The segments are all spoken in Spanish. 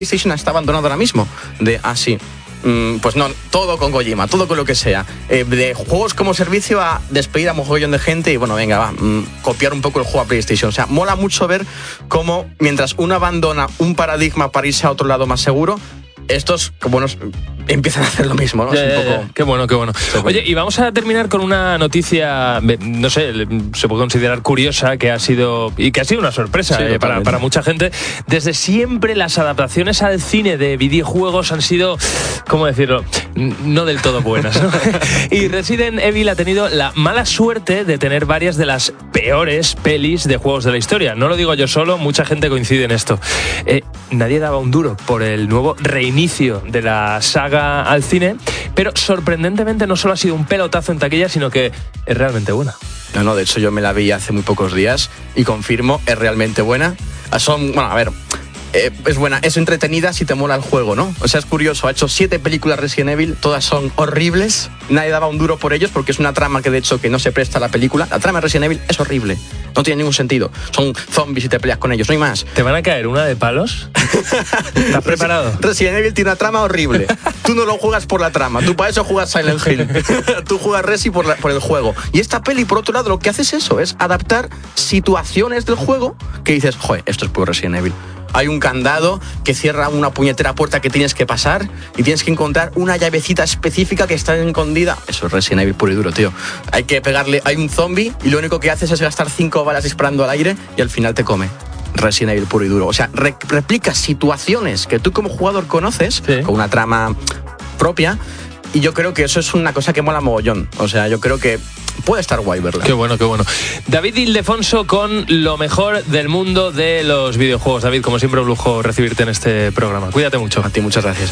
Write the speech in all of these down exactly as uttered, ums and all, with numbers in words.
PlayStation está abandonado ahora mismo. De, ah, sí, mm, pues no, todo con Kojima, todo con lo que sea. Eh, de juegos como servicio a despedir a mogollón de gente y bueno, venga, va, mm, copiar un poco el juego a PlayStation. O sea, mola mucho ver cómo mientras uno abandona un paradigma para irse a otro lado más seguro, estos, como nos empiezan a hacer lo mismo, ¿no? Yeah, es un yeah, poco... yeah. Qué bueno, qué bueno. Oye, y vamos a terminar con una noticia, no sé, se puede considerar curiosa, que ha sido y que ha sido una sorpresa sí, eh, para, para mucha gente. Desde siempre las adaptaciones al cine de videojuegos han sido, ¿cómo decirlo?, no del todo buenas, ¿no? Y Resident Evil ha tenido la mala suerte de tener varias de las peores pelis de juegos de la historia. No lo digo yo solo, mucha gente coincide en esto. Eh, nadie daba un duro por el nuevo reinicio de la saga al cine, pero sorprendentemente no solo ha sido un pelotazo en taquilla, sino que es realmente buena. No, no, de hecho yo me la vi hace muy pocos días y confirmo, es realmente buena. Son, bueno, a ver, eh, es buena, es entretenida si te mola el juego, ¿no? O sea, es curioso, ha hecho siete películas Resident Evil, todas son horribles, nadie daba un duro por ellos porque es una trama que de hecho que no se presta a la película. La trama de Resident Evil es horrible, no tiene ningún sentido. Son zombies y te peleas con ellos, no hay más. ¿Te van a caer una de palos? ¿Estás preparado? Resident Evil tiene una trama horrible. Tú no lo juegas por la trama, tú para eso juegas Silent Hill. Tú juegas Resi por, la, por el juego. Y esta peli, por otro lado, lo que hace es eso, es adaptar situaciones del juego que dices, joder, esto es puro Resident Evil. Hay un candado que cierra una puñetera puerta que tienes que pasar y tienes que encontrar una llavecita específica que está escondida. Eso es Resident Evil puro y duro, tío. Hay que pegarle, hay un zombie y lo único que haces es gastar cinco balas disparando al aire y al final te come. Resident Evil puro y duro. O sea, re- replica situaciones que tú como jugador conoces, sí, con una trama propia, y yo creo que eso es una cosa que mola mogollón. O sea, yo creo que puede estar guay verla. Qué bueno, qué bueno. David Ildefonso con lo mejor del mundo de los videojuegos. David, como siempre, un lujo recibirte en este programa. Cuídate mucho. A ti, muchas gracias.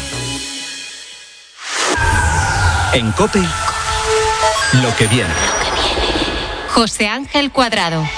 En COPE, lo que viene. José Ángel Cuadrado.